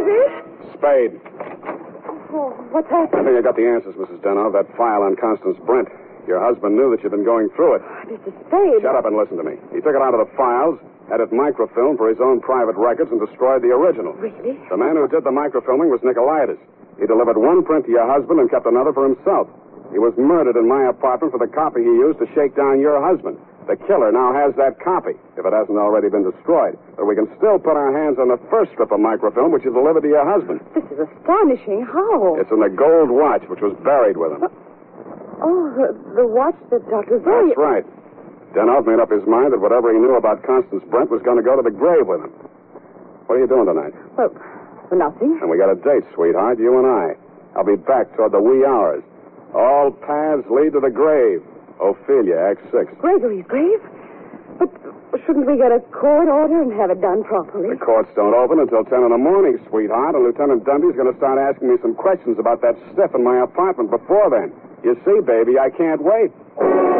is it? Spade. Oh, what's I happened? think I got the answers, Mrs. Denov. That file on Constance Brent. Your husband knew that you'd been going through it. Mr. Spade. Shut up and listen to me. He took it out of the files, had it microfilmed for his own private records, and destroyed the original. Really? The man who did the microfilming was Nicolaitis. He delivered one print to your husband and kept another for himself. He was murdered in my apartment for the copy he used to shake down your husband. The killer now has that copy, if it hasn't already been destroyed. But we can still put our hands on the first strip of microfilm, which you delivered to your husband. This is astonishing. How? It's in the gold watch, which was buried with him. Oh, the watch that Dr. Zoe... That's right. Denov made up his mind that whatever he knew about Constance Brent was going to go to the grave with him. What are you doing tonight? Well, nothing. And we got a date, sweetheart, you and I. I'll be back toward the wee hours. All paths lead to the grave. Ophelia, Act 6. Gregory's grave? But shouldn't we get a court order and have it done properly? The courts don't open until 10 in the morning, sweetheart, and Lieutenant Dundee's going to start asking me some questions about that stiff in my apartment before then. You see, baby, I can't wait.